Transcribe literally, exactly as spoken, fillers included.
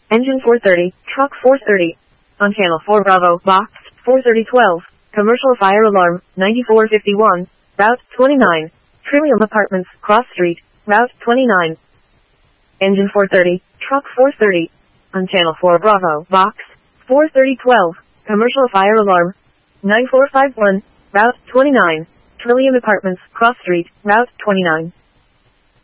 Engine four thirty, truck four thirty. On channel four Bravo, box four thirty twelve. Commercial fire alarm, ninety-four fifty-one, route twenty-nine. Trillium Apartments, Cross Street, route twenty-nine. Engine four thirty, truck four thirty. On channel four Bravo, box four thirty twelve. Commercial fire alarm, nine four five one, route twenty-nine. Trillium Apartments, Cross Street, route twenty-nine.